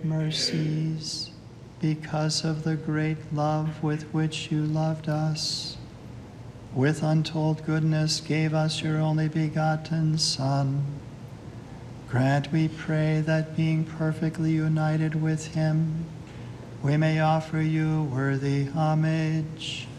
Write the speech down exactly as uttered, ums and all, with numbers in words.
mercies, because of the great love with which you loved us, with untold goodness gave us your only begotten Son. Grant, we pray, that being perfectly united with him, we may offer you worthy homage